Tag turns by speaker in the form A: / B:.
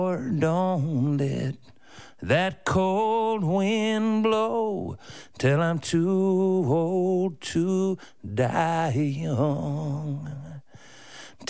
A: Don't let that cold wind blow till I'm too old to die young.